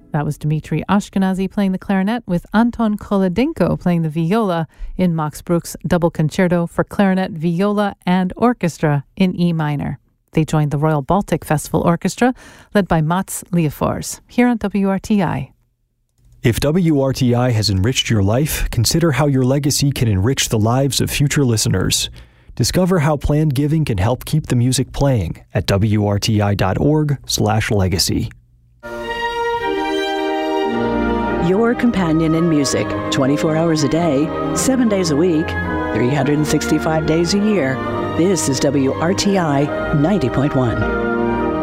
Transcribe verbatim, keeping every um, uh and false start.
That was Dmitry Ashkenazy playing the clarinet with Anton Kolodenko playing the viola in Max Bruch's Double Concerto for Clarinet, Viola and Orchestra in E minor. They joined the Royal Baltic Festival Orchestra, led by Mats Leofors, here on W R T I. If W R T I has enriched your life, consider how your legacy can enrich the lives of future listeners. Discover how planned giving can help keep the music playing at W R T I dot org slash legacy. Your companion in music, twenty-four hours a day, seven days a week, three hundred sixty-five days a year. This is W R T I ninety point one.